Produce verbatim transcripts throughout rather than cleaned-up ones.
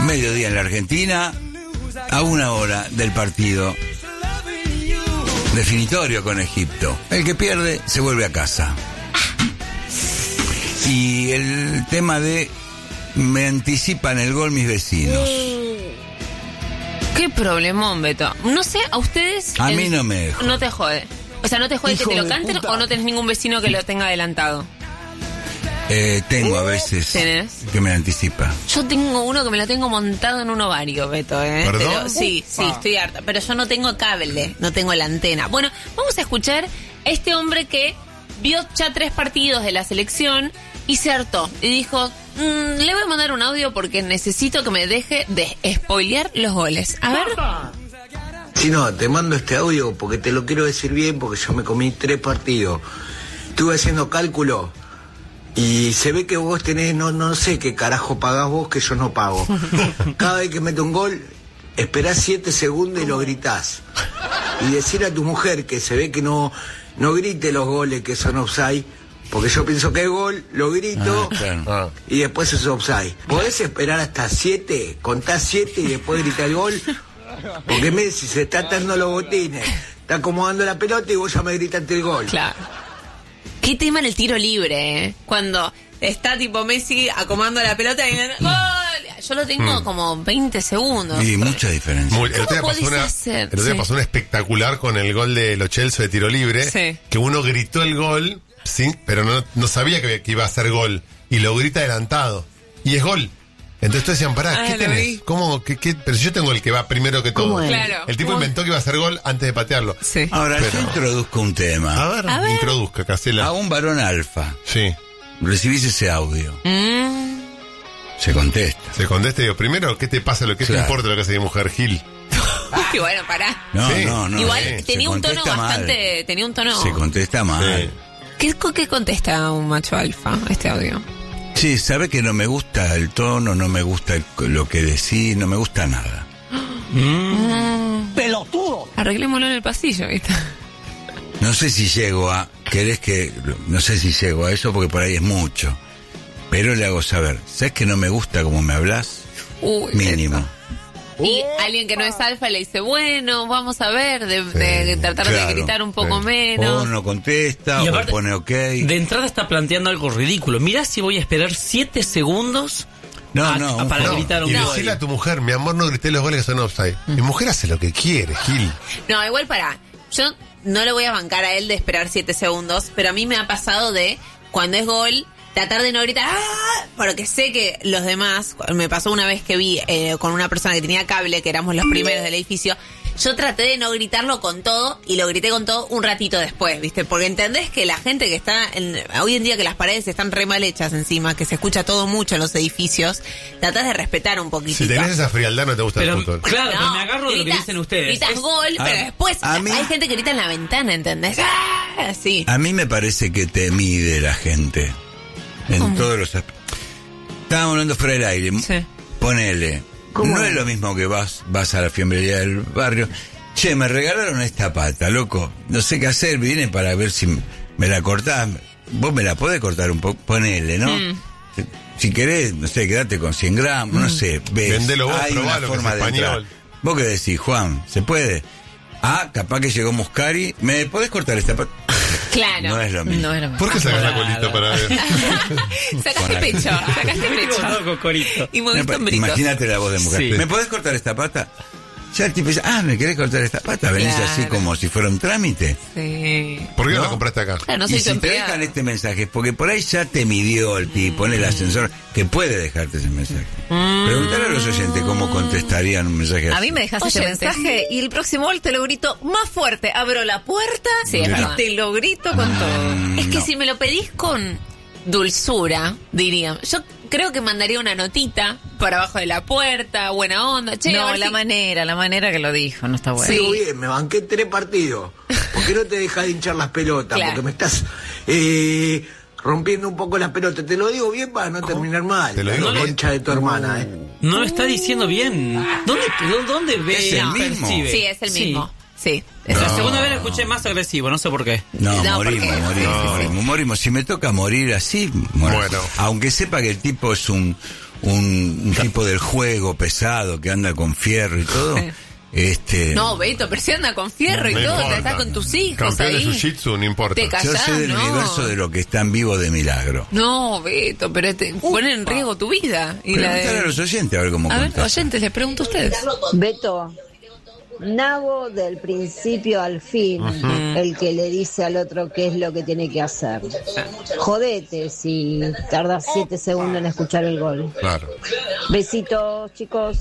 mediodía en la Argentina, a una hora del partido definitorio con Egipto. El que pierde se vuelve a casa. Y el tema de me anticipan el gol mis vecinos. Qué problemón, Beto. No sé, a ustedes... A el... mí no me dejó. No te jode. O sea, ¿no te jode Hijo que te lo de canten puta. o no tenés ningún vecino que lo tenga adelantado? Eh, tengo a veces ¿Tenés? que me anticipa. Yo tengo uno que me lo tengo montado en un ovario, Beto, ¿eh? ¿Perdón? Pero, sí, sí, estoy harta. Pero yo no tengo cable, no tengo la antena. Bueno, vamos a escuchar a este hombre que vio ya tres partidos de la selección y se hartó. Y dijo, mmm, le voy a mandar un audio porque necesito que me deje de spoilear los goles. A ver. Si no, te mando este audio porque te lo quiero decir bien, porque yo me comí tres partidos. Estuve haciendo cálculo y se ve que vos tenés, no, no sé qué carajo pagás vos que yo no pago. Cada vez que meto un gol, esperás siete segundos y lo gritás. Y decir a tu mujer que se ve que no, no grite los goles que son offside, porque yo pienso que es gol, lo grito Ah, claro. Ah. y después es offside. ¿Podés esperar hasta siete? Contás siete y después gritar el gol. Porque Messi se está atando los botines, está acomodando la pelota y vos ya me gritaste el gol. Claro. Qué tema en el tiro libre, ¿eh? Cuando está tipo Messi acomodando la pelota y ¡gol! Yo lo tengo Mm. como veinte segundos. Y mucha diferencia. Muy- el otro día ¿Cómo pasó podés una, hacer? el otro día Sí. pasó una espectacular con el gol de Lo Celso de tiro libre, Sí. que uno gritó el gol, sí, pero no, no sabía que, que iba a ser gol, y lo grita adelantado, y es gol. Entonces todos decían, pará, Ah, ¿qué lo tenés? vi. ¿Cómo? ¿Qué, qué? Pero si yo tengo el que va primero que todo. ¿Cómo es? Claro. El tipo ¿Cómo? inventó que iba a ser gol antes de patearlo. Sí. Ahora, Pero- yo introduzco un tema. A ver, A ver. introduzca, Castela. A un varón alfa. Sí. Recibís ese audio. Mm. Se contesta. Se contesta y digo, primero, ¿qué te pasa? Lo que Claro. te importa lo que hace mi mujer, Gil? Y bueno, pará. No, Sí. no, no. Igual sí, se tenía un tono contesta mal. bastante... Tenía un tono... Se contesta mal. Sí. ¿Qué, ¿Qué contesta un macho alfa este audio? Sí, sabe que no me gusta el tono, no me gusta el- lo que decís, no me gusta nada. ¡Pelotudo! Arreglémoslo en el pasillo, ¿viste? No sé si llego a... ¿Querés que...? No sé si llego a eso porque por ahí es mucho. Pero le hago saber. ¿Sabes que no me gusta cómo me hablas? Uy, Mínimo. Beto. Y alguien que no es alfa le dice, bueno, vamos a ver, de, de- de tratar Claro, de gritar un poco sí. menos. O no contesta, Y o aparte, pone ok. De entrada está planteando algo ridículo. Mirá si voy a esperar siete segundos No, a- no, a- un para juego. gritar un Y gol. decirle a tu mujer, mi amor, no grité los goles que son offside. Mi mujer hace lo que quiere, Gil. No, igual para. Yo no le voy a bancar a él de esperar siete segundos, pero a mí me ha pasado de, cuando es gol, tratar de no gritar, ¡ah! Porque sé que los demás, me pasó una vez que vi eh, con una persona que tenía cable, que éramos los primeros del edificio, yo traté de no gritarlo con todo y lo grité con todo un ratito después, ¿viste? Porque entendés que la gente que está, en, hoy en día que las paredes están re mal hechas encima, que se escucha todo mucho en los edificios, tratás de respetar un poquitito. Si tenés esa frialdad, no te gusta Pero, el fútbol. claro, pero No, me agarro de lo que gritas- dicen ustedes. Gritas Es- gol, a- pero después a mí- hay gente que grita en la ventana, ¿entendés? ¡Ah! Así. A mí me parece que te mide la gente. En ¿Cómo? todos los aspectos. Estábamos hablando fuera del aire. Sí. Ponele. No es lo mismo que vas, vas a la fiambrería del barrio. Che, me regalaron esta pata, loco. No sé qué hacer, vine para ver si me la cortás. Vos me la podés cortar un poco. Ponele, ¿no? Mm. Si, si querés, no sé, quedate con cien gramos, no sé. Ves, Vendelo vos, hay una probalo, que forma es de entrar. español. ¿Vos qué decís, Juan? ¿Se puede? Ah, capaz que llegó Muscari. ¿Me podés cortar esta pata? Claro. No es lo mismo. No era ¿Por qué sacas la Claro. colita para ver? Sacaste pecho, sacaste pecho. Todo cocorito. Y moviste No, hombritos. Imagínate la voz de mujer. Sí. ¿Me podés cortar esta pata? Ya el tipo dice, ah, ¿me querés cortar esta pata? Venís Claro. así como si fuera un trámite. Sí. ¿Por qué no, ¿No? la compraste acá? Claro, no soy y tu si te empleada. dejan este mensaje, es porque por ahí ya te midió el tipo en el ascensor, que puede dejarte ese mensaje. Preguntale a los oyentes cómo contestarían un mensaje así. A mí me dejaste ese Oyente. mensaje y el próximo gol te lo grito más fuerte. Abro la puerta Sí, es y verdad. te lo grito con todo. Mm, Es que no. si me lo pedís con dulzura, diría. Yo creo que mandaría una notita por abajo de la puerta, buena onda. Che, a No, ver la si- manera, la manera que lo dijo, no está bueno. Sí. Digo, bien, me banqué tres partidos. ¿Por qué no te dejas de hinchar las pelotas? Claro. Porque me estás eh, rompiendo un poco las pelotas. Te lo digo bien para no terminar mal. Te lo digo la bien. concha de tu hermana, ¿eh? No lo está diciendo bien. ¿Dónde, dó- dónde ve? ¿Es el no, mismo? percibe? Sí, es el Sí. mismo. Sí. es La el- segunda vez lo escuché más agresivo, no sé por qué. No, No, morimos, porque- morimos, No. morimos, morimos. Si me toca morir así, muero. Bueno. Aunque sepa que el tipo es un, un, un tipo del juego pesado que anda con fierro y todo. Sí. Este, No, Beto, pero si anda con fierro y No todo, importa. estás con tus hijos Campeón ahí. de Jiu-Jitsu, no importa. Te ca- yo callá, sé del no. universo de lo que están vivos de milagro. No, Beto, pero te pone en riesgo tu vida. Y la Preguntale a de... los oyentes a ver cómo A ver, contestan. oyentes, les pregunto a ustedes. Beto, nabo del principio al fin, el que le dice al otro qué es lo que tiene que hacer. Jodete si tardas siete segundos en escuchar el gol. Claro. Besitos, chicos.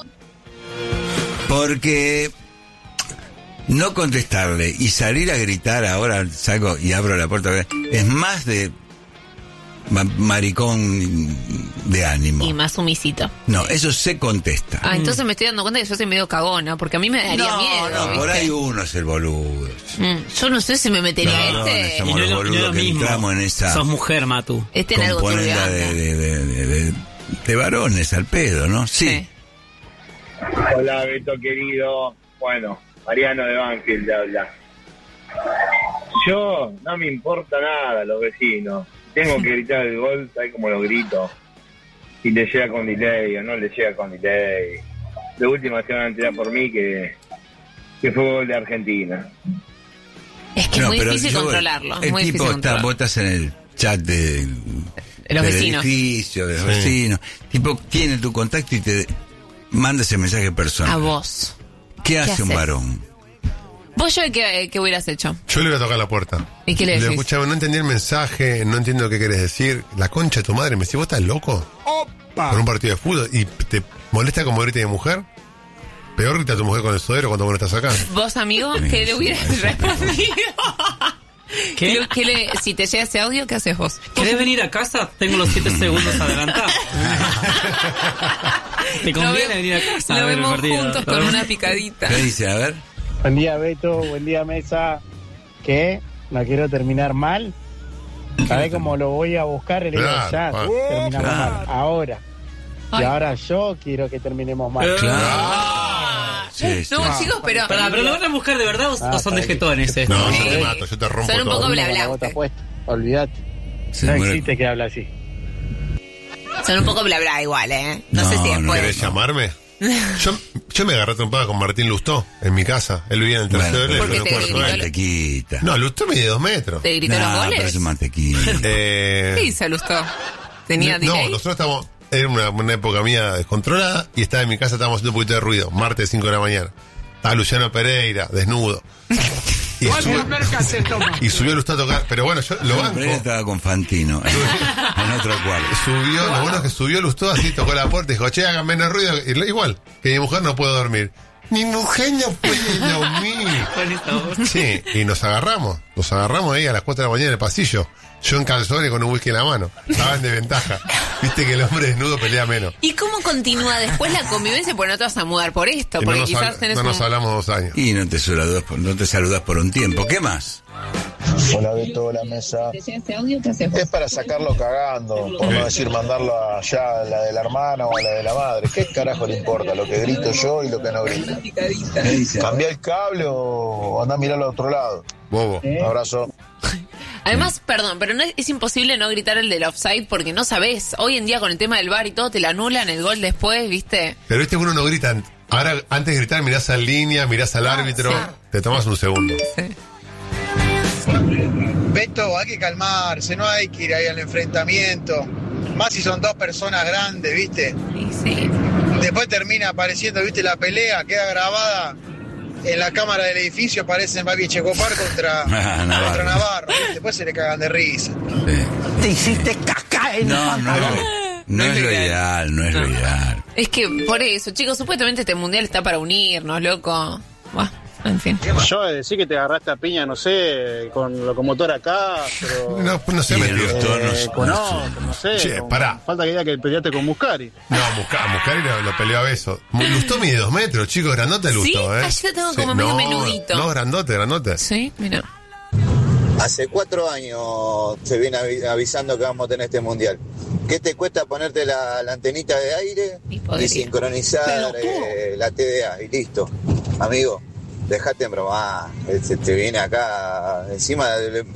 Porque no contestarle y salir a gritar, ahora salgo y abro la puerta, es más de ma- maricón de ánimo. Y más sumisito. No, eso se contesta. Ah, entonces me estoy dando cuenta que yo soy medio cagona, porque a mí me daría no, miedo. no, ¿viste? por ahí uno es el boludo. Mm, yo no sé si me metería No, este. no, Y somos no los es lo- no es boludos lo que mismo. entramos en esa Sos mujer, Matu. Este en algo componenda turbio de, anda. de, de, de, de- de varones al pedo, ¿no? Sí. Sí. Hola, Beto querido. Bueno, Mariano de Banfield te habla. Yo no me importa nada los vecinos. Tengo que gritar el gol, ¿sabes cómo lo grito? Si le llega con delay o no le llega con delay. De última se van a enterar por mí que, que fue gol de Argentina. Es que es No, muy pero difícil yo- controlarlo. El muy tipo difícil está, controlarlo. vos estás en el chat de, Los del vecinos. edificio, de los Sí. vecinos. Tipo, tiene tu contacto y te manda ese mensaje personal. A vos. ¿Qué hace un haces? varón? ¿Vos, yo qué, qué hubieras hecho? Yo le voy a tocar la puerta. ¿Y qué le decís? escuchaba, no entendí el mensaje, no entiendo qué querés decir. La concha de tu madre, me decís, ¿vos estás loco? Por un partido de fútbol y te molesta como grita de mujer. Peor grita tu mujer con el sodero cuando vos no estás acá. ¿Vos, amigo, Sí, qué le sí, hubieras eso. respondido? ¿Qué? ¿Qué? qué le, si te llega ese audio, ¿qué haces vos? ¿Querés venir a casa? Tengo los siete segundos adelantados. ¿Te Lo conviene ve- venir a casa? a Lo ver el vemos partido? juntos con una picadita. ¿Qué dice? A ver. Buen día, Beto. Buen día, Mesa. ¿Qué? ¿No quiero terminar mal? ¿Sabés cómo lo voy a buscar? El Claro, ya. pa. Terminamos Claro. mal. Ahora. Ay. Y ahora yo quiero que terminemos mal. Eh, Ah. Sí, sí. No, chicos, pero... Pará, ¿pero lo van a buscar de verdad o, Ah, o son de está bien. jetones esto? No, yo Sí. te mato, yo te rompo Son un todo. poco bla, Con bla, la bota usted. puesta. Olvídate. Se No muere. existe que habla así. Son un poco bla bla igual, ¿eh? No, No, sé si no. después... ¿Querés llamarme? Yo, yo me agarré trompada con Martín Lustó en mi casa. Él vivía en el tercero Bueno, del ¿Por qué te aeropuerto. gritó? ¿eh? mantequita. No, Lustó mide dos metros. ¿Te gritó No, los pero goles? es mantequita. Eh, Sí, se alustó. ¿Tenía no, delay? nosotros estamos. Era una, una época mía descontrolada y estaba en mi casa, estábamos haciendo un poquito de ruido. Martes, cinco de la mañana. Estaba Luciano Pereira, desnudo. Y subió, y subió Lustó a tocar. Pero bueno, yo lo banco. Pero él estaba con Fantino en, en otro cuarto. Subió, lo bueno es que subió Lustó así, tocó la puerta y dijo, che, hagan menos ruido. Y lo- igual, que mi mujer no puede dormir. Mi mujer no puede dormir. Con esta voz. Sí, y nos agarramos. Nos agarramos ahí a las cuatro de la mañana en el pasillo. Yo en calzones con un whisky en la mano. Estaba en desventaja. Viste que el hombre desnudo pelea menos. ¿Y cómo continúa después la convivencia? Porque no te vas a mudar por esto. Y no Porque nos, quizás habl- tenés no nos un... hablamos dos años. Y no te saludas por, no te saludas por un tiempo. ¿Qué más? Hola Beto, la mesa. Es para sacarlo cagando, por no decir mandarlo allá a la de la hermana o a la de la madre. ¿Qué carajo le importa lo que grito yo y lo que no grito? Cambia el cable o anda a mirar al otro lado. Bobo. Abrazo. Además, perdón, pero no es, es imposible no gritar el del offside porque no sabés. Hoy en día con el tema del VAR y todo te lo anulan el gol después, ¿viste? Pero viste que uno no grita. Ahora, antes de gritar, mirás en línea, mirás al árbitro. sí. Te tomas un segundo. Beto, hay que calmarse, no hay que ir ahí al enfrentamiento. Más si son dos personas grandes, ¿viste? Sí, sí. Después termina apareciendo, ¿viste? La pelea queda grabada en la cámara del edificio, aparecen Babi Checopar contra, Ah, Navarro. contra Navarro, ¿viste? Después se le cagan de risa. Sí. Te hiciste caca en No, no, es lo- no es lo ideal, no es lo ideal. Es que por eso, chicos, supuestamente este mundial está para unirnos, loco. Buah, en fin. Yo decir que te agarraste a piña, no sé, con locomotor acá, pero... No, no se Y metió. el doctor no- Eh, con- no- no, no sé. Che, con- pará. Falta que diga que peleaste con Muscari. No, Muscari, Muscari lo, lo peleó a besos. Lustó mide dos metros, chicos, grandote Lustó, Sí, ¿eh? ah, yo lo tengo como medio no, menudito. No, grandote, grandote. Sí, mira. Hace cuatro años se viene avi- avisando que vamos a tener este mundial. ¿Qué te cuesta ponerte la, la antenita de aire Y y, podría. sincronizar eh, la T D A y listo? Amigo, dejate en broma. Se te viene acá, encima le,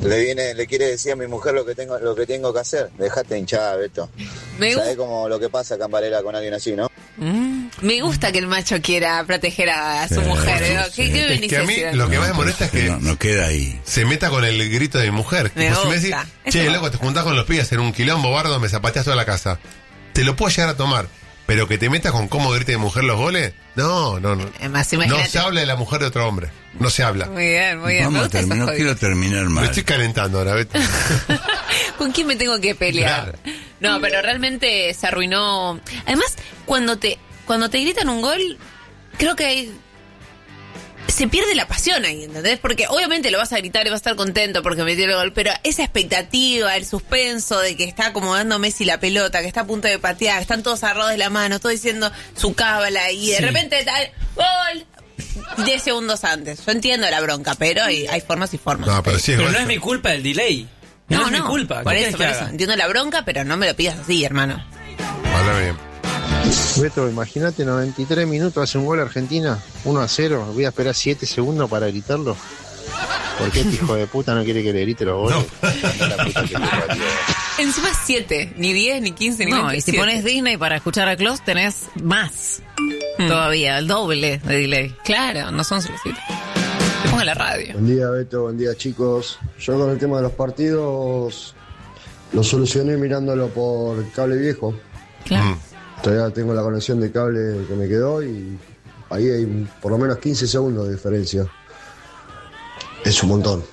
le viene, le quiere decir a mi mujer lo que tengo, lo que tengo que hacer. Dejate hinchada, Beto. Me ¿Sabés cómo lo que pasa acá en Varela con alguien así, no? Mm, me gusta que el macho quiera proteger a su Sí, mujer. sí, ¿no? ¿Qué, sí. qué Es que a mí necesidad? lo que más me No, molesta es pero que no, no queda ahí. se meta con el grito de mi mujer. Me Tipo, si me gusta. decís, Eso che, me loco, te juntás con los pibes en un quilombo bardo, me zapateás toda la casa. Te lo puedo llegar a tomar. Pero que te metas con cómo grite de mujer los goles, no, no, no. Además, No imagínate. se habla de la mujer de otro hombre. No se habla. Muy bien, muy bien. Me Vamos a gusta esa terminar, no jodida. quiero terminar Me mal. estoy calentando ahora, Beto. ¿Con quién me tengo que pelear? No, pero realmente se arruinó. Además, cuando te cuando te gritan un gol, creo que hay- se pierde la pasión ahí, ¿entendés? Porque obviamente lo vas a gritar y vas a estar contento porque metió el gol, pero esa expectativa, el suspenso de que está acomodando Messi la pelota, que está a punto de patear, están todos agarrados de la mano, todos diciendo su cábala y de Sí. repente tal, gol, diez segundos antes. Yo entiendo la bronca, pero hay, hay formas y formas. No, pero sí es Pero gol. no es mi culpa el delay. No, No, es no, mi culpa. por ¿Qué eso, querés por que eso. haga? Entiendo la bronca, pero no me lo pidas así, hermano. Háblame bien. Beto, imagínate, noventa y tres minutos, hace un gol Argentina, uno a cero. Voy a esperar siete segundos para gritarlo. ¿Por qué este hijo de puta no quiere que le grite los goles? Anda la puta que le parió. Encima siete, ni diez, ni quince, ni No, veinte. y si siete. pones Disney para escuchar a Klaus, tenés más. Mm. Todavía, el doble de delay. Claro, no son solo siete. Te ponga la radio. Buen día, Beto, buen día, chicos. Yo con el tema de los partidos lo solucioné mirándolo por cable viejo. Claro. Mm. Todavía tengo la conexión de cable que me quedó y ahí hay por lo menos quince segundos de diferencia. Es un montón.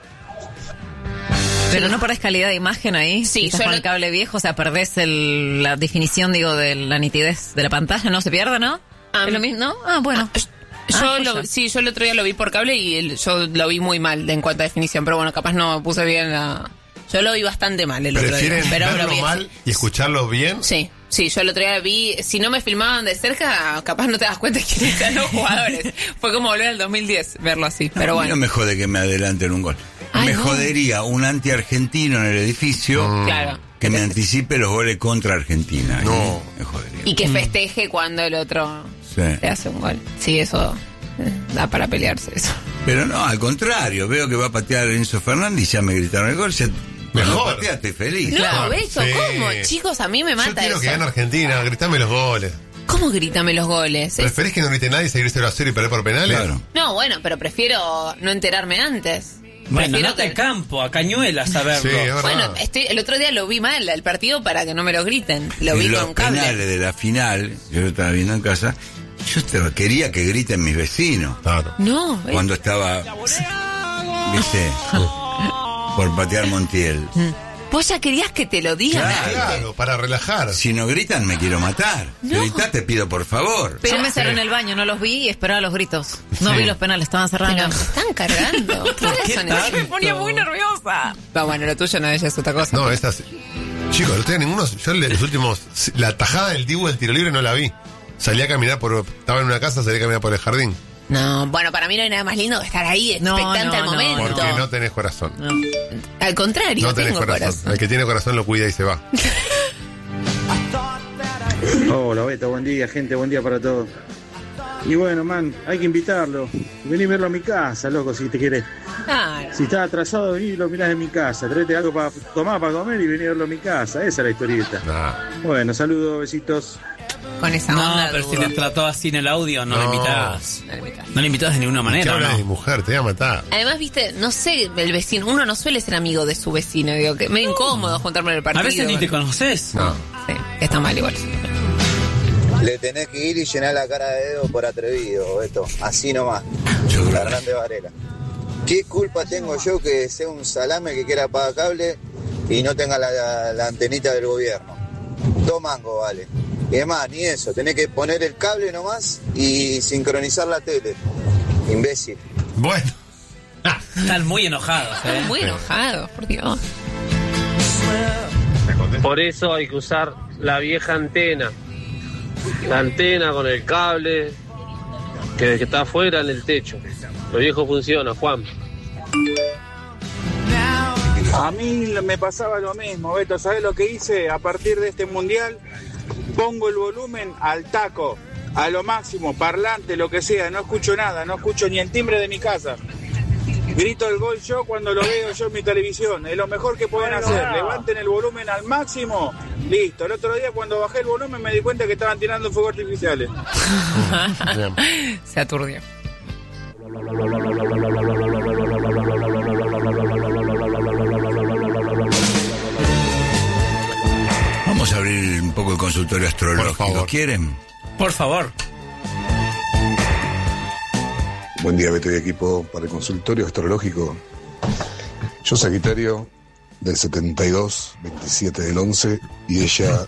Pero no perdés calidad de imagen ahí. Sí, Si estás yo con lo- el cable viejo, o sea, perdés el- la definición, digo, de la nitidez de la pantalla. No se pierde, ¿no? Ah, ¿Es lo mismo? ¿No? Ah, bueno. Yo Ah, lo, joya. sí, yo el otro día lo vi por cable y el- yo lo vi muy mal en cuanto a definición, pero bueno, capaz no puse bien la... Yo lo vi bastante mal el otro día. ¿Prefieren Pero lo verlo vi mal y escucharlo bien? Sí, sí, yo el otro día vi, si no me filmaban de cerca, capaz no te das cuenta quiénes eran los jugadores. Fue como volver al dos mil diez verlo así, pero A mí bueno. no me jode que me adelanten un gol. Ay, me no. jodería un anti-argentino en el edificio Claro. que me anticipe los goles contra Argentina. No. Ahí me jodería. Y que festeje cuando el otro Sí. te hace un gol. Sí, eso eh, da para pelearse eso. Pero no, al contrario, veo que va a patear Enzo Fernández y ya me gritaron el gol. Ya, Mejor. cuando patea, estoy feliz. No, Claro, beso, sí. ¿cómo? Chicos, a mí me Yo mata quiero eso. que gane Argentina, gritame los goles. ¿Cómo grítame los goles? Es- ¿Preferís que no grite nadie y seguir cero a cero y perder por penales? Claro. No, bueno, pero prefiero no enterarme antes. Bueno, Prefiero andate que- al campo, a Cañuelas a verlo. Sí, es verdad. Bueno, estoy, el otro día lo vi mal el partido para que no me lo griten. Lo En vi los con cable. penales de la final, yo lo estaba viendo en casa, yo te- quería que griten mis vecinos. Claro. No, ¿ves? Cuando estaba, viste, por patear Montiel. Vos ya querías que te lo digan. Claro. Claro, para relajar. Si no gritan, me quiero matar. No. Grita, te pido por favor. Yo me cerré Sí. en el baño, no los vi y esperaba los gritos. No Sí. vi los penales, estaban cerrados. Pero me están cargando. ¿Qué qué son tanto? esas? Me ponía muy nerviosa. No, bueno, lo tuyo no es otra cosa. No, estas. Chicos, no tengo ninguno. Yo en los últimos. La tajada del Dibu del tiro libre no la vi. Salí a caminar por. Estaba en una casa, salí a caminar por el jardín. No, bueno, para mí no hay nada más lindo que estar ahí, No, expectante no, al no, momento. Porque no tenés corazón. No. Al contrario, No tenés tengo corazón. corazón. El que tiene corazón lo cuida y se va. Hola, Beto, buen día, gente, buen día para todos. Y bueno, man, hay que invitarlo. Vení a verlo a mi casa, loco, si te querés. Ah, Si estás atrasado, vení y lo mirás en mi casa. Tráete algo para tomar, para comer y vení a verlo a mi casa. Esa es la historieta. Nah. Bueno, saludos, besitos. con esa No, onda. pero si dudo. te trató así en el audio, no, No. lo invitabas. No lo invitabas de ninguna ¿Qué manera, ¿o hablas de mi no? mujer? Te voy a matar. Además, viste, no sé, el vecino, uno no suele ser amigo de su vecino, digo, que me incómodo juntarme en el partido. A veces ni te conoces. No. Sí, está mal igual. Le tenés que ir y llenar la cara de dedo por atrevido, Beto. Así nomás. Fernández Varela. ¿Qué culpa tengo yo que sea un salame que quiera pagar cable y no tenga la, la- la antenita del gobierno? Dos mangos, vale. Y además, ni eso. Tenés que poner el cable nomás y sincronizar la tele. Imbécil. Bueno. Están muy enojados, ¿eh? Muy enojados, por Dios. Por eso hay que usar la vieja antena. La antena con el cable que, que está afuera en el techo. Lo viejo funciona, Juan. A mí me pasaba lo mismo, Beto. ¿Sabés lo que hice a partir de este mundial? Pongo el volumen al taco, a lo máximo, parlante, lo que sea. No escucho nada, no escucho ni el timbre de mi casa. Grito el gol yo cuando lo veo yo en mi televisión. Es lo mejor que pueden hacer. Levanten el volumen al máximo. Listo. El otro día cuando bajé el volumen me di cuenta que estaban tirando fuegos artificiales. Se aturdió. Vamos a abrir un poco el consultorio astrológico. ¿Quieren? Por favor. Buen día, Beto y equipo, para el consultorio astrológico. Yo Sagitario del setenta y dos, veintisiete del once, y ella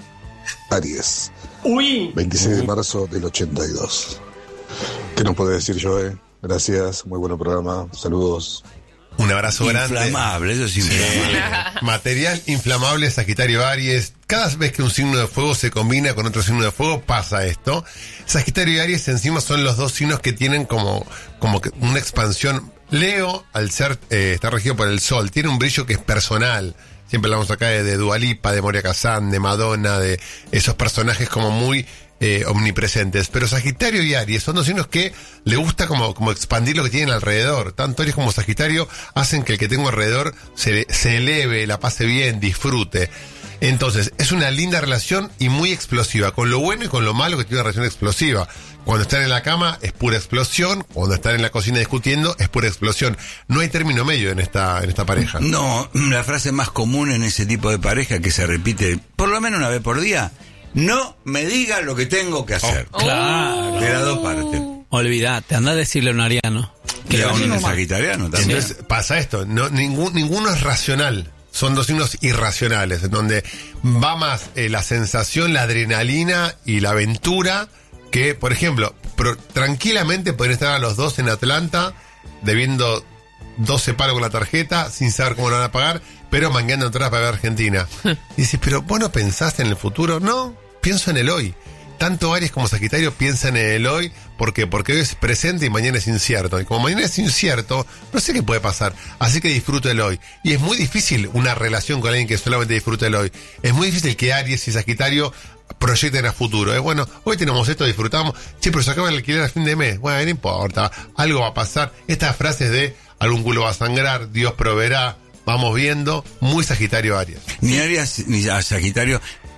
Aries. Uy. veintiséis de marzo del ochenta y dos. ¿Qué nos puede decir, Joe? Gracias, muy buen programa, saludos. Un abrazo grande. Inflamable, eso es inflamable. Material inflamable, Sagitario Aries. Cada vez que un signo de fuego se combina con otro signo de fuego, pasa esto. Sagitario y Aries encima son los dos signos que tienen como, como que una expansión. Leo, al ser, eh, está regido por el Sol, tiene un brillo que es personal. Siempre hablamos acá de, de Dua Lipa, de Moria Kazan, de Madonna, de esos personajes como muy eh, omnipresentes. Pero Sagitario y Aries son dos signos que le gusta como, como expandir lo que tienen alrededor. Tanto Aries como Sagitario hacen que el que tengo alrededor se, se eleve, la pase bien, disfrute. Entonces, es una linda relación y muy explosiva, con lo bueno y con lo malo que tiene una relación explosiva. Cuando están en la cama es pura explosión, cuando están en la cocina discutiendo es pura explosión. No hay término medio en esta, en esta pareja. No, la frase más común en ese tipo de pareja que se repite por lo menos una vez por día: no me diga lo que tengo que hacer. Oh, claro. De las dos partes. Olvídate, anda a decirle a un ariano. Que a un sagitariano también. Entonces pasa esto, no, ningún, ninguno es racional. Son dos signos irracionales, en donde va más eh, la sensación, la adrenalina y la aventura, que, por ejemplo, pro, tranquilamente podrían estar a los dos en Atlanta, debiendo doce palos con la tarjeta, sin saber cómo lo van a pagar, pero mangueando entradas para ver Argentina. Y dices, pero ¿vos no pensaste en el futuro? No, pienso en el hoy. Tanto Aries como Sagitario piensan en el hoy. ¿Por qué? Porque hoy es presente y mañana es incierto. Y como mañana es incierto, no sé qué puede pasar. Así que disfruto el hoy. Y es muy difícil una relación con alguien que solamente disfruta el hoy. Es muy difícil que Aries y Sagitario proyecten a futuro. Es bueno, hoy tenemos esto, disfrutamos. Sí, pero se acaba el alquiler a fin de mes. Bueno, no importa. Algo va a pasar. Estas frases de algún culo va a sangrar, Dios proveerá, vamos viendo. Muy Sagitario Aries. Ni Aries ni a Sagitario.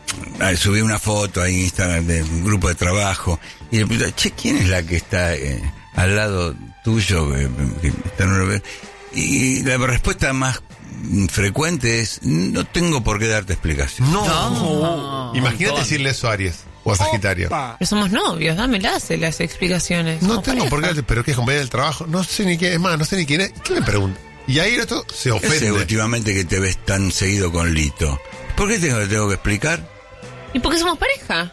Subí una foto a Instagram de un grupo de trabajo y le pregunté, che, ¿quién es la que está eh, al lado tuyo? Que, que está en un... Y la respuesta más frecuente es, no tengo por qué darte explicación. No, no. Imagínate decirle eso a Aries o a Sagitario. Pero somos novios, dámelas las explicaciones. No tengo por qué, pero ¿qué es compañero del trabajo? No sé ni quién es más, no sé ni quién es. ¿Qué me pregunta? Y ahí el otro se ofende. ¿Qué sé últimamente que te ves tan seguido con Lito? ¿Por qué tengo, tengo que explicar? ¿Y por qué somos pareja?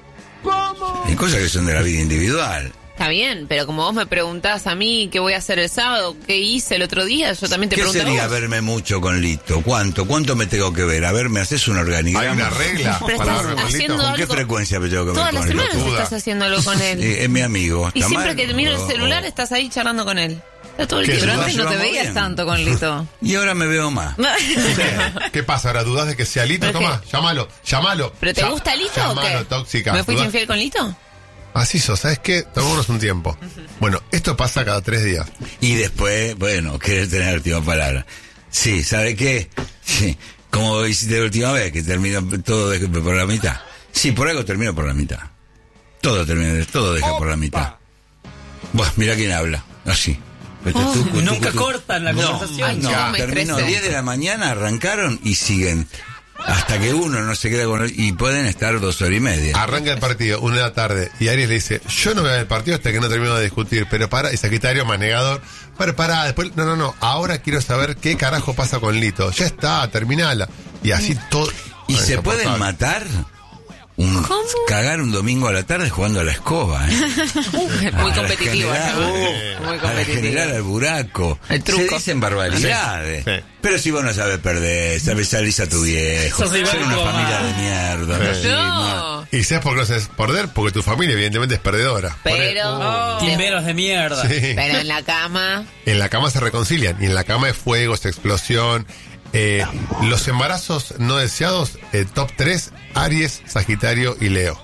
¿Cómo? Hay cosas que son de la vida individual. Está bien, pero como vos me preguntás a mí qué voy a hacer el sábado, qué hice el otro día, yo también te pregunto. ¿Qué sería verme mucho con Lito? ¿Cuánto? ¿Cuánto me tengo que ver? A ver, ¿me haces un organigrama? Hay una regla pero para estás verme con Lito. ¿Con qué frecuencia me tengo que ver Todas con las él? semanas estás haciendo algo con él. Sí, es mi amigo. Y siempre mal? que miro Oh, el celular oh. estás ahí charlando con él. Está todo el Pero tiempo. antes no te veías bien. tanto con Lito. Y ahora me veo más. ¿Qué pasa? ¿Ahora dudas de que sea Lito? ¿Pero Toma, qué? llámalo, llámalo. ¿Pero te Ya- gusta Lito o llámalo, qué? tóxica. ¿Me fuiste ¿Dudás? infiel con Lito? Así sos, ¿sabes qué? Tomémonos un tiempo. Bueno, esto pasa cada tres días. Y después, bueno, querer tener la última palabra. Sí, ¿sabe qué? Sí, como hiciste la última vez, que termina todo de- por la mitad. Sí, por algo termino por la mitad. Todo termina, todo deja por la mitad. Buah, mira quién habla. Así. Vete, Oh, tucu, nunca tucu, tucu. cortan la No, conversación. Ay, No, no, me terminó estresa. diez de la mañana, arrancaron y siguen. Hasta que uno no se queda con él. Y pueden estar dos horas y media. Arranca el partido, una de la tarde, y Aries le dice, yo no voy a ver el partido hasta que no termino de discutir, pero para, y Sagitario, más negador, pero para, después, no, no, no, ahora quiero saber qué carajo pasa con Lito. Ya está, terminala. Y así todo. ¿Y Ay, se pueden insoportable. matar? Un, cagar un domingo a la tarde jugando a la escoba, ¿eh? Muy A la competitivo. general, ¿no? uh, Muy a la competitivo. general al buraco. El truco. Se dicen barbaridades. Sí, sí. Pero si vos no sabes perder, sabes salirse a tu viejo, Sos igual ser que una tu mamá. familia de mierda. Sí. Sí, No. Y sabes por qué no sabes perder, porque tu familia evidentemente es perdedora. Pero, Timberos de mierda. Sí. pero en la cama. En la cama se reconcilian, y en la cama es fuego, es explosión. Eh, los embarazos no deseados, eh, top tres, Aries, Sagitario y Leo.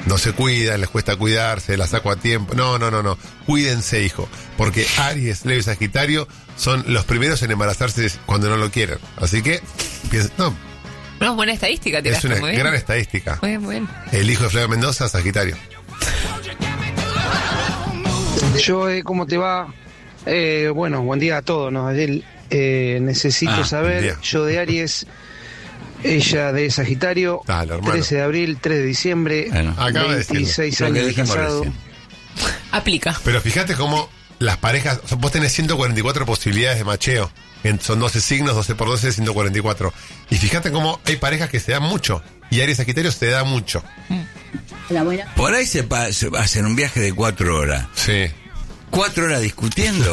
no se cuidan, les cuesta cuidarse, la saco a tiempo. No, no, no, no. Cuídense, hijo. Porque Aries, Leo y Sagitario son los primeros en embarazarse cuando no lo quieren. Así que, piensen, no. No, buena estadística, tiraste. Es una muy bien. gran estadística. Muy bien, muy bien. El hijo de Flavio Mendoza, Sagitario. Joe, ¿cómo te va? Eh, bueno, buen día a todos, ¿no? Adel, eh, necesito Ah, saber, yo de Aries, ella de Sagitario, Ah, la hermana. trece de abril, tres de diciembre, Bueno, acaba de decirlo. veintiséis Lo que años de dijimos casado. recién. Aplica. Pero fíjate cómo las parejas, o sea, vos tenés ciento cuarenta y cuatro posibilidades de macheo. En- Son doce signos, doce por doce, ciento cuarenta y cuatro. Y fíjate cómo hay parejas que se dan mucho. Y Aries Sagitario se da mucho. Por ahí se, pa- se hacen un viaje de cuatro horas. Sí. Cuatro horas discutiendo.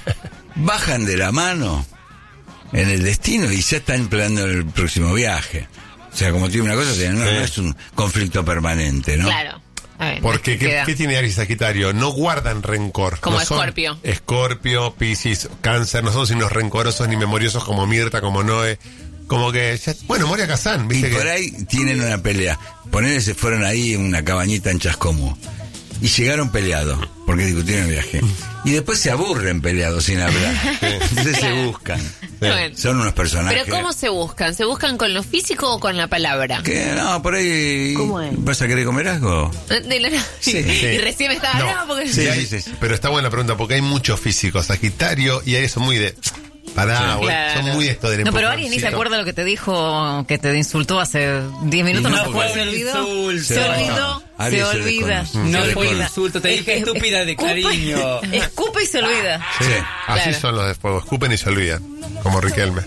Bajan de la mano en el destino y ya están planeando el próximo viaje. O sea, como tiene una cosa, tiene- no, Sí. no es un conflicto permanente, ¿no? Claro. A ver, Porque, ¿qué, queda. qué tiene Aries y Sagitario? No guardan rencor. Como No son Escorpio. Escorpio, Piscis, Cáncer. No son signos rencorosos ni memoriosos como Mirta, como Noé. Como que, ya- bueno, Moria Kazán, Y ¿viste? por que, ahí tienen una pelea. Ponele, se fueron ahí en una cabañita en Chascomú. Y llegaron peleados, porque discutieron el viaje. Y después se aburren peleados sin hablar. Entonces se buscan. Bueno. Son unos personajes. Pero ¿cómo se buscan? ¿Se buscan con lo físico o con la palabra? Que no, por ahí. ¿Cómo es? ¿Vas a querer comer algo? De la- Sí. Y recién me estaba... No. No, porque... Sí, hay- Pero está buena la pregunta, porque hay muchos físicos. Sagitario y Aries son muy de... Pará, Sí. güey, Claro. son muy de esto del No, pero Aries ni se empujoncito. acuerda lo que te dijo, que te insultó hace diez minutos. No No, fue se un olvidó. insulto. Se olvidó. Aries Se se olvida. desconoce. No Se fue un desconoce. insulto, te dije estúpida de cariño. Escupe y se olvida. Sí, así Claro. son los de fuego. Escupen y se olvidan. Como Riquelme.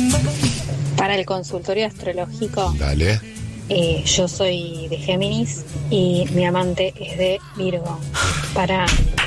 Para el consultorio astrológico, Dale. eh, yo soy de Géminis y mi amante es de Virgo. Para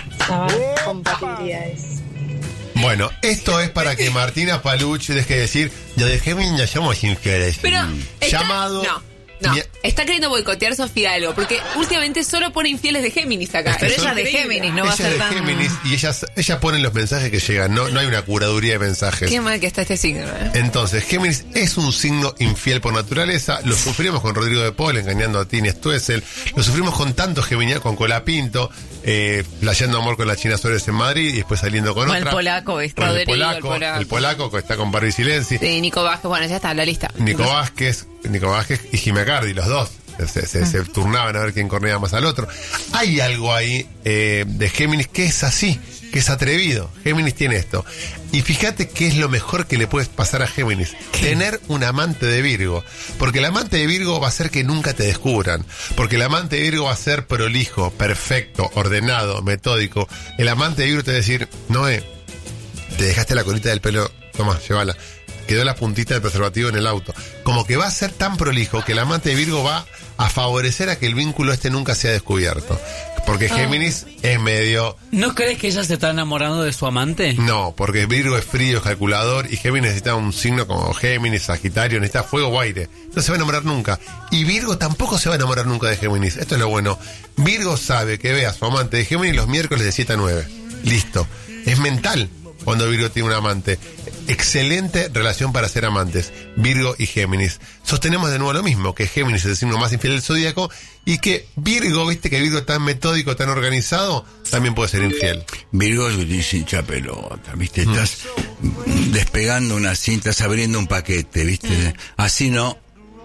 saber compatibilidades. Bueno, esto es para que Martina Paluch deje de decir, yo de Géminis no somos infieles. Pero está- Llamado... No, no. Mi- Está queriendo boicotear Sofía algo, porque últimamente solo pone infieles de Géminis acá. Es que Pero son- ella es de Géminis, no va a ella ser es de tan... Géminis y ella, ella pone los mensajes que llegan, no, no hay una curaduría de mensajes. Qué mal que está este signo, ¿eh? Entonces, Géminis es un signo infiel por naturaleza. Lo sufrimos con Rodrigo de Paul engañando a Tini Stuessel. Lo sufrimos con tantos geminianos, con Colapinto, eh, playando amor con la China Suárez en Madrid y después saliendo con Con el otra. polaco, ¿viste? Con el Rodrigo, el polaco, polaco. el polaco que está con Barbie Silenzi. Sí, Nico Vázquez, bueno, ya está, la lista. Nico Vázquez, Nico Vázquez y Jimé Cardi, los dos. Se, se- se turnaban a ver quién corneaba más al otro. Hay algo ahí eh, de Géminis que es así, que es atrevido. Géminis tiene esto. Y fíjate qué es lo mejor que le puedes pasar a Géminis. Tener un amante de Virgo. Porque el amante de Virgo va a hacer que nunca te descubran. Porque el amante de Virgo va a ser prolijo, perfecto, ordenado, metódico. El amante de Virgo te va a decir, Noé, te dejaste la colita del pelo, toma, llévala. Quedó la puntita del preservativo en el auto. Como que va a ser tan prolijo que el amante de Virgo va a favorecer a que el vínculo este nunca sea descubierto. Porque Ah. Géminis es medio... ¿No crees que ella se está enamorando de su amante? No, porque Virgo es frío, es calculador, y Géminis necesita un signo como Géminis, Sagitario, necesita fuego o aire. No se va a enamorar nunca. Y Virgo tampoco se va a enamorar nunca de Géminis. Esto es lo bueno. Virgo sabe que ve a su amante de Géminis los miércoles de siete a nueve. Listo. Es mental cuando Virgo tiene un amante. Excelente relación para ser amantes, Virgo y Géminis. Sostenemos de nuevo lo mismo, que Géminis es el signo más infiel del zodíaco y que Virgo, viste que Virgo es tan metódico, tan organizado, también puede ser infiel. Virgo es hincha pelota, ¿viste? Estás despegando una cinta, estás abriendo un paquete, ¿viste? Así no.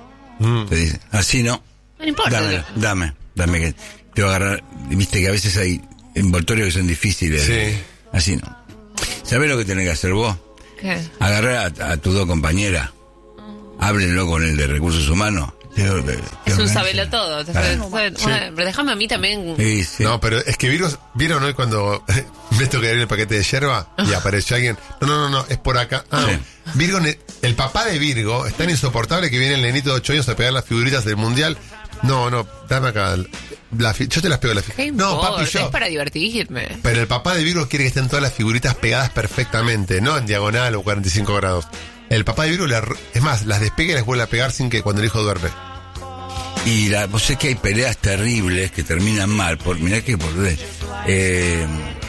Te dice, así no. No importa. Dame, dame, dame que te voy a agarrar. Viste que a veces hay envoltorios que son difíciles. Sí. Así no. ¿Sabés lo que tenés que hacer vos? ¿Qué? Agarrar a, a tus dos compañeras, háblenlo con el de recursos humanos. Te- te Es un organiza. sabelo todo. te Claro. sabe- sabe- Sí. bueno, pero déjame a mí también. Sí, sí. No, pero es que Virgo, ¿vieron hoy cuando me toqué abrir el paquete de yerba y apareció alguien? No, no, no, no, es por acá. Ah, Sí. Virgo, ne- el papá de Virgo es tan insoportable que viene el nenito de ocho años a pegar las figuritas del mundial. No, no, dame acá. La fi- yo te las pego la ¿Qué fi- No, importa? papi, yo. Es para divertirme. Pero el papá de Virgo quiere que estén todas las figuritas pegadas perfectamente, no en diagonal o cuarenta y cinco grados. El papá de Virgo, le arro- es más, las despega y las vuelve a pegar sin que cuando el hijo duerme. Y la, vos sabés que hay peleas terribles que terminan mal. Por, mirá que por eh,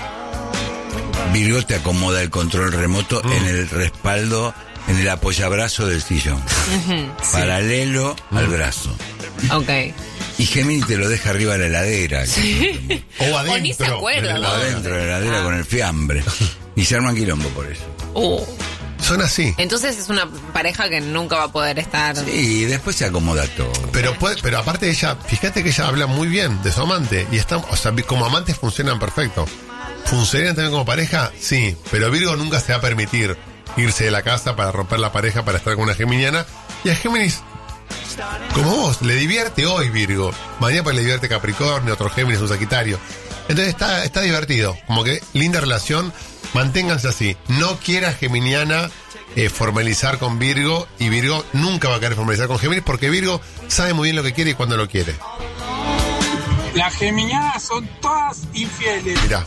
Virgo te acomoda el control remoto en el respaldo, en el apoyabrazo del sillón. Ujú, sí. Paralelo al brazo. Ok. Y Géminis te lo deja arriba de la heladera. Sí. O adentro. O ni se acuerda, O ¿no? adentro de la heladera con el fiambre. Y se arman quilombo por eso. Uh. Son así. Entonces es una pareja que nunca va a poder estar. Y después se acomoda todo. Pero puede, pero aparte ella, fíjate que ella habla muy bien de su amante. Y están, o sea, como amantes funcionan perfecto. ¿Funcionan también como pareja? Sí. Pero Virgo nunca se va a permitir irse de la casa para romper la pareja para estar con una geminiana. Y a Géminis, como vos, le divierte hoy Virgo. Mañana pues le divierte Capricornio, otro Géminis, un Sagitario. Entonces está, está divertido. Como que linda relación. Manténganse así. No quiera geminiana eh, formalizar con Virgo. Y Virgo nunca va a querer formalizar con Géminis porque Virgo sabe muy bien lo que quiere y cuándo lo quiere. Las geminianas son todas infieles. Mirá.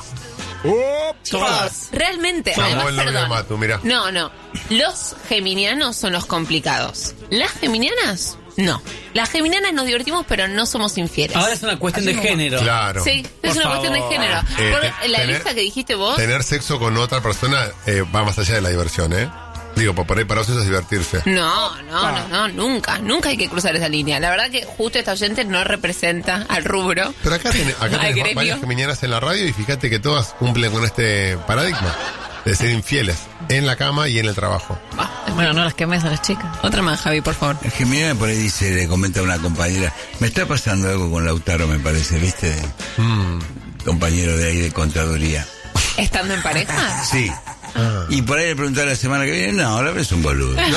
Todas. Realmente, Llamó además, el nombre de perdón. Matu, mirá. No, no. Los geminianos son los complicados. Las geminianas, no. Las geminianas nos divertimos, pero no somos infieles. Ahora es una cuestión de género. Claro. Sí, es Por una cuestión de favor. género. Eh, Por te- la tener- lista que dijiste vos. Tener sexo con otra persona eh, va más allá de la diversión, ¿eh? Digo, por ahí para vos eso es divertirse. No, no, no, no, nunca, nunca hay que cruzar esa línea. La verdad que justo esta oyente no representa al rubro. Pero acá, ten, acá Al tenés gremio. varias geminianas en la radio y fíjate que todas cumplen con este paradigma de ser infieles en la cama y en el trabajo. Bueno, no las quemes a las chicas. Otra más, Javi, por favor. El Geminiana por ahí dice, le comenta a una compañera, me está pasando algo con Lautaro, me parece, ¿viste? Mm. Compañero de ahí de contaduría. ¿Estando en pareja? Sí. Ah. Y por ahí le pregunté la semana que viene, no, la vez es un boludo. Eso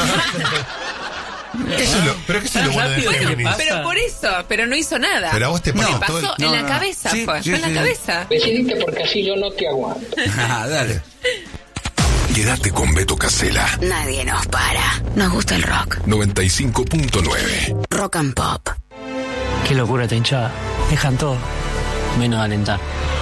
es lo- pero que eso es lo bueno de Rápido que Géminis. pasa. Pero por eso, pero no hizo nada. Pero a vos te Le pasa pasó todo el- en No, la no. cabeza, Sí, fue, sí, fue en sí. la cabeza. Decidiste porque así yo no te aguanto. Ah, dale. Quédate con Beto Casella. Nadie nos para. Nos gusta el rock. noventa y cinco punto nueve. Rock and Pop. Qué locura esta hinchada. Dejan todo, menos alentar.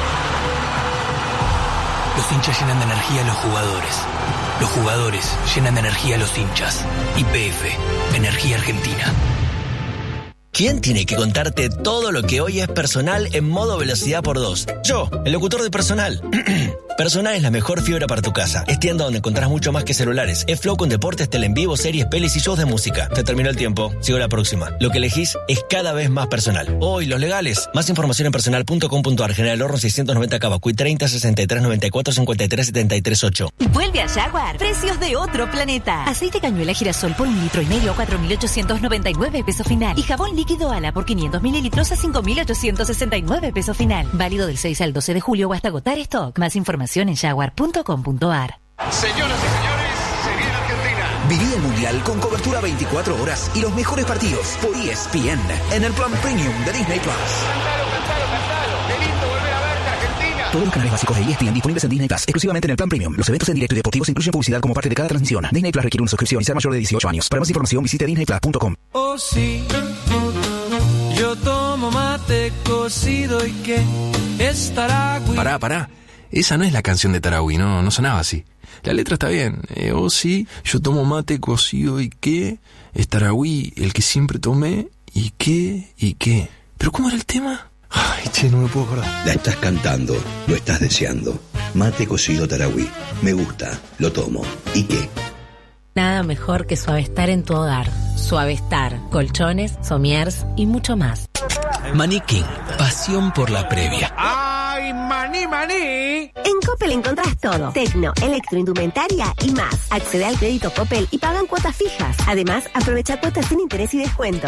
Los hinchas llenan de energía a los jugadores. Los jugadores llenan de energía a los hinchas. Y P F, Energía Argentina. ¿Quién tiene que contarte todo lo que hoy es Personal en modo velocidad por dos? Yo, el locutor de Personal. Personal es la mejor fibra para tu casa. Es tienda donde encontrás mucho más que celulares. Es Flow con deportes, tele en vivo, series, pelis y shows de música. Se terminó el tiempo. Sigo la próxima. Lo que elegís es cada vez más Personal. Hoy, los legales. Más información en personal punto com punto a r. General Horno seiscientos noventa Cavacuy treinta sesenta y tres noventa y cuatro cincuenta y tres setenta y tres ocho. Vuelve a Jaguar. Precios de otro planeta. Aceite cañuela girasol por un litro y medio a cuatro mil ochocientos noventa y nueve pesos final. Y jabón líquido Ala por quinientos mililitros a cinco mil ochocientos sesenta y nueve pesos final. Válido del seis al doce de julio o hasta agotar stock. Más información en jaguar punto com punto a r. Señoras y señores, se viene Argentina. Viví el Mundial con cobertura veinticuatro horas y los mejores partidos por E S P N en el plan premium de Disney Plus. Cantalo, cantalo, cantalo. Qué lindo volver a verte, Argentina. Todos los canales básicos de E S P N disponibles en Disney Plus, exclusivamente en el plan premium. Los eventos en directo y deportivos incluyen publicidad como parte de cada transmisión. Disney Plus requiere una suscripción y ser mayor de dieciocho años. Para más información visite disney plus punto com. Oh sí, yo tomo mate cocido y que estará... Pará, pará. Esa no es la canción de Tarahui, no, no sonaba así. La letra está bien. Eh, oh sí, yo tomo mate cocido y qué. Es Tarahui, el que siempre tomé. ¿Y qué? ¿Y qué? ¿Pero cómo era el tema? Ay, che, no me puedo acordar. La estás cantando, lo estás deseando. Mate cocido Tarahui. Me gusta, lo tomo. ¿Y qué? Nada mejor que Suavestar en tu hogar. Suavestar, colchones, somiers y mucho más. Maniquín, pasión por la previa. ¡Ay, maní, maní! En Coppel encontrás todo. Tecno, electroindumentaria y más. Accede al crédito Coppel y pagan cuotas fijas. Además, aprovecha cuotas sin interés y descuento.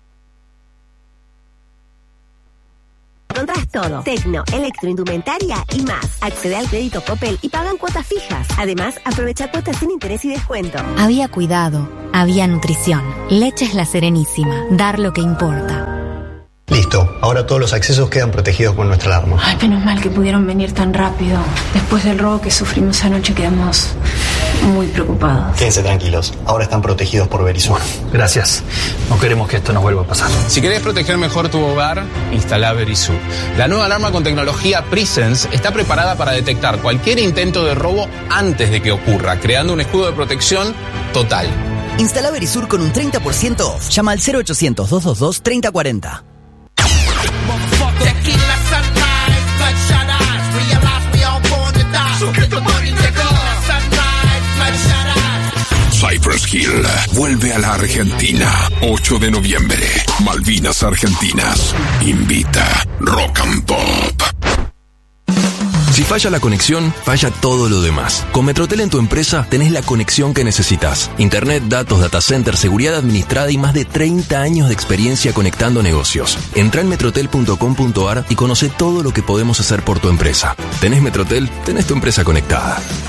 Encontrás todo. Tecno, electroindumentaria y más. Accede al crédito Coppel y pagan cuotas fijas. Además, aprovecha cuotas sin interés y descuento. Había cuidado, había nutrición. Leches La Serenísima. Dar lo que importa. Listo, ahora todos los accesos quedan protegidos con nuestra alarma. Ay, menos mal que pudieron venir tan rápido. Después del robo que sufrimos anoche quedamos muy preocupados. Quédense tranquilos, ahora están protegidos por Verisur. Gracias. No queremos que esto nos vuelva a pasar. Si querés proteger mejor tu hogar, instala Verisur. La nueva alarma con tecnología Presence está preparada para detectar cualquier intento de robo antes de que ocurra, creando un escudo de protección total. Instala Verisur con un treinta por ciento off. Llama al cero ochocientos, doscientos veintidós, treinta cuarenta. Tequila sunrise, bloodshot eyes. Realize we all born to die. So get the money, nigga. Sunrise, bloodshot eyes. Cypress Hill vuelve a la Argentina. ocho de noviembre. Malvinas Argentinas. Invita Rock and Pop. Si falla la conexión, falla todo lo demás. Con Metrotel en tu empresa tenés la conexión que necesitas. Internet, datos, data center, seguridad administrada y más de treinta años de experiencia conectando negocios. Entrá en metrotel punto com punto ar y conoce todo lo que podemos hacer por tu empresa. ¿Tenés Metrotel? Tenés tu empresa conectada.